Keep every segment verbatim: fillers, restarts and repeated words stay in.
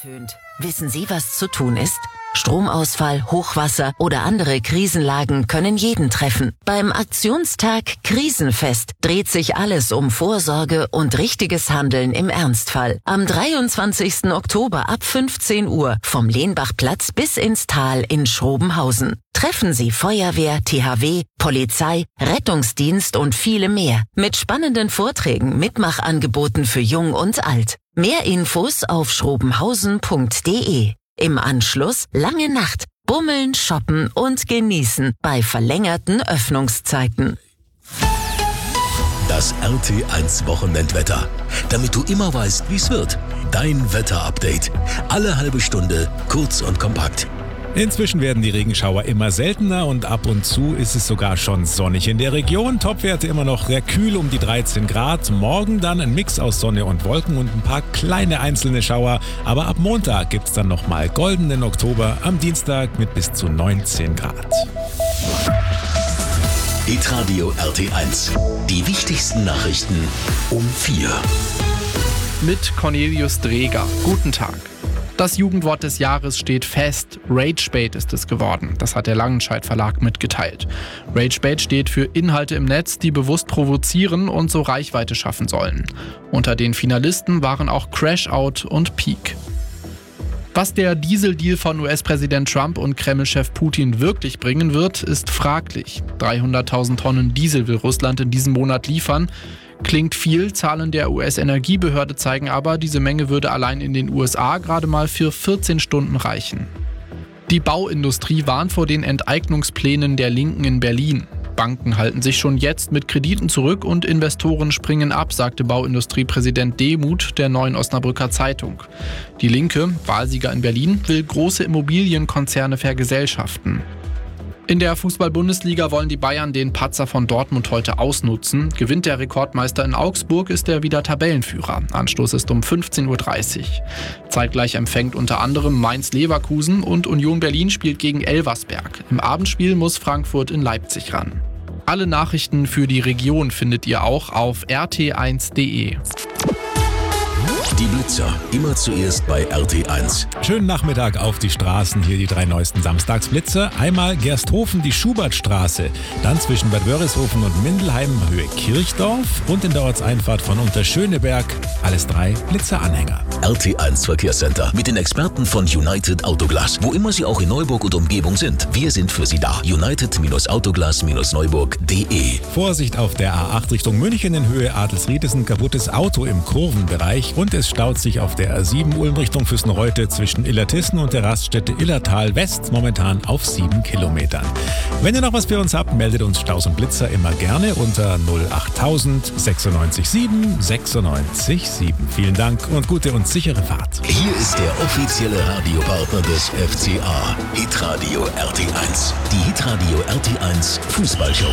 Tönt. Wissen Sie, was zu tun ist? Stromausfall, Hochwasser oder andere Krisenlagen können jeden treffen. Beim Aktionstag Krisenfest dreht sich alles um Vorsorge und richtiges Handeln im Ernstfall. Am dreiundzwanzigsten Oktober ab fünfzehn Uhr vom Lehnbachplatz bis ins Tal in Schrobenhausen. Treffen Sie Feuerwehr, T H W, Polizei, Rettungsdienst und viele mehr. Mit spannenden Vorträgen, Mitmachangeboten für Jung und Alt. Mehr Infos auf schrobenhausen punkt de. Im Anschluss lange Nacht, bummeln, shoppen und genießen bei verlängerten Öffnungszeiten. Das R T eins Wochenendwetter. Damit du immer weißt, wie es wird. Dein Wetterupdate. Alle halbe Stunde, kurz und kompakt. Inzwischen werden die Regenschauer immer seltener und ab und zu ist es sogar schon sonnig in der Region. Topwerte immer noch sehr kühl um die dreizehn Grad. Morgen dann ein Mix aus Sonne und Wolken und ein paar kleine einzelne Schauer. Aber ab Montag gibt es dann nochmal goldenen Oktober, am Dienstag mit bis zu neunzehn Grad. Hitradio R T eins. Die wichtigsten Nachrichten um vier. Mit Cornelius Dreger. Guten Tag. Das Jugendwort des Jahres steht fest. Ragebait ist es geworden. Das hat der Langenscheidt Verlag mitgeteilt. Ragebait steht für Inhalte im Netz, die bewusst provozieren und so Reichweite schaffen sollen. Unter den Finalisten waren auch Crashout und Peak. Was der Dieseldeal von U S-Präsident Trump und Kreml-Chef Putin wirklich bringen wird, ist fraglich. dreihunderttausend Tonnen Diesel will Russland in diesem Monat liefern. Klingt viel, Zahlen der U S-Energiebehörde zeigen aber, diese Menge würde allein in den U S A gerade mal für vierzehn Stunden reichen. Die Bauindustrie warnt vor den Enteignungsplänen der Linken in Berlin. Banken halten sich schon jetzt mit Krediten zurück und Investoren springen ab, sagte Bauindustriepräsident Demuth der Neuen Osnabrücker Zeitung. Die Linke, Wahlsieger in Berlin, will große Immobilienkonzerne vergesellschaften. In der Fußball-Bundesliga wollen die Bayern den Patzer von Dortmund heute ausnutzen. Gewinnt der Rekordmeister in Augsburg, ist er wieder Tabellenführer. Anstoß ist um fünfzehn Uhr dreißig. Zeitgleich empfängt unter anderem Mainz-Leverkusen und Union Berlin spielt gegen Elversberg. Im Abendspiel muss Frankfurt in Leipzig ran. Alle Nachrichten für die Region findet ihr auch auf r t eins punkt de. Die Blitzer, immer zuerst bei R T eins. Schönen Nachmittag auf die Straßen, hier die drei neuesten Samstagsblitzer. Einmal Gersthofen, die Schubertstraße, dann zwischen Bad Wörishofen und Mindelheim Höhe Kirchdorf und in der Ortseinfahrt von Unterschöneberg. Alles drei Blitzeranhänger. R T eins Verkehrscenter mit den Experten von United Autoglas. Wo immer Sie auch in Neuburg und Umgebung sind, wir sind für Sie da. United Autoglas Neuburg punkt de. Vorsicht auf der A acht Richtung München in Höhe Adelsried ist ein kaputtes Auto im Kurvenbereich und es staut sich auf der A sieben Ulm Richtung Füssenreute zwischen Illertissen und der Raststätte Illertal West momentan auf sieben Kilometern. Wenn ihr noch was für uns habt, meldet uns Staus und Blitzer immer gerne unter null achttausend sechsundneunzig sieben sechsundneunzig sieben. Vielen Dank und gute und sichere Fahrt. Hier ist der offizielle Radiopartner des F C A, Hitradio R T eins. Die Hitradio R T eins Fußballshow.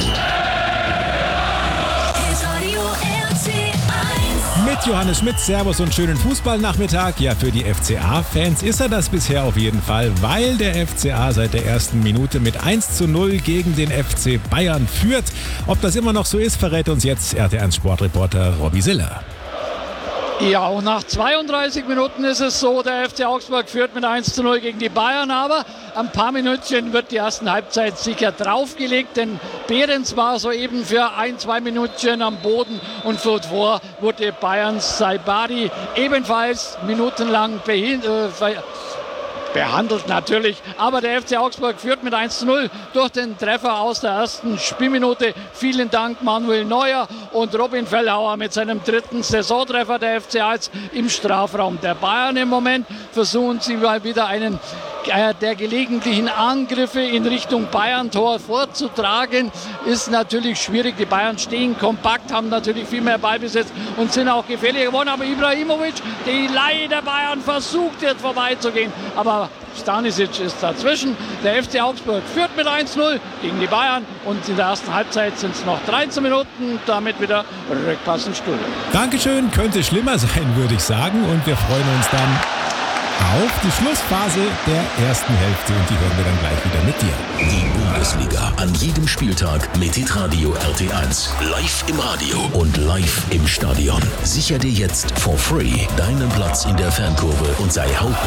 Mit Johannes Schmidt, Servus und schönen Fußballnachmittag. Ja, für die F C A-Fans ist er das bisher auf jeden Fall, weil der F C A seit der ersten Minute mit eins zu null gegen den F C Bayern führt. Ob das immer noch so ist, verrät uns jetzt R T eins Sportreporter Robby Siller. Ja, und nach zweiunddreißig Minuten ist es so, der F C Augsburg führt mit eins zu null gegen die Bayern, aber ein paar Minütchen wird die ersten Halbzeit sicher draufgelegt, denn Behrens war soeben für ein, zwei Minütchen am Boden und zuvor wurde Bayerns Saibari ebenfalls minutenlang behindert. Äh, behandelt natürlich, aber der F C Augsburg führt mit eins zu null durch den Treffer aus der ersten Spielminute. Vielen Dank Manuel Neuer und Robin Fellhauer mit seinem dritten Saisontreffer. Der F C A jetzt im Strafraum der Bayern im Moment. Versuchen sie mal wieder einen äh, der gelegentlichen Angriffe in Richtung Bayern-Tor vorzutragen. Ist natürlich schwierig. Die Bayern stehen kompakt, haben natürlich viel mehr Ballbesitz und sind auch gefährlich geworden. Aber Ibrahimovic, die Leihe der Bayern, versucht jetzt vorbeizugehen. Aber Stanisic ist dazwischen. Der F C Augsburg führt mit eins zu null gegen die Bayern und in der ersten Halbzeit sind es noch dreizehn Minuten. Damit wieder Rückpass in Studio. Dankeschön, könnte schlimmer sein, würde ich sagen. Und wir freuen uns dann auf die Schlussphase der ersten Hälfte und die hören wir dann gleich wieder mit dir. Die Bundesliga an jedem Spieltag mit Hitradio R T eins. Live im Radio und live im Stadion. Sicher dir jetzt for free deinen Platz in der Fankurve und sei Haupt